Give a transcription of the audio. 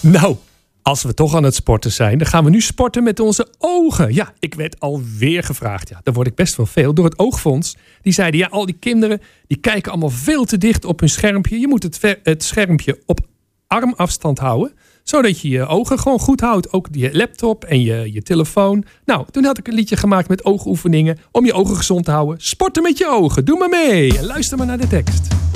Nou, als we toch aan het sporten zijn, dan gaan we nu sporten met onze ogen. Ja, ik werd alweer gevraagd. Ja, daar word ik best wel veel door het Oogfonds. Die zeiden, ja, al die kinderen die kijken allemaal veel te dicht op hun schermpje. Je moet het schermpje op armafstand houden, zodat je je ogen gewoon goed houdt. Ook je laptop en je telefoon. Nou, toen had ik een liedje gemaakt met oogoefeningen om je ogen gezond te houden. Sporten met je ogen, doe maar mee en luister maar naar de tekst.